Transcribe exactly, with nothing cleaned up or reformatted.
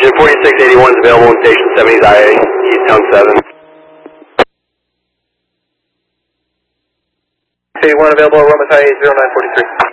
Engine forty-six eighty-one is available in Station seventies I A, Keystone seven. eighty-one available, Roma I A zero nine forty-three.